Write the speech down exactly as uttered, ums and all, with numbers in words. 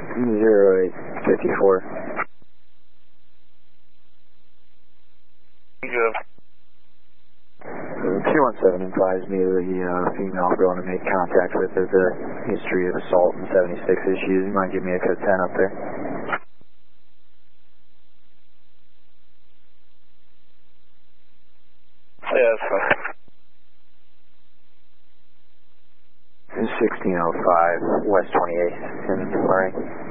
zero eight fifty-four. Good. two one seven advised me that the uh, female girl to make contact with has a history of assault and seventy-six issues. You might give me a code ten up there. Yeah, that's fine. sixteen oh five, West twenty-eighth in Murray.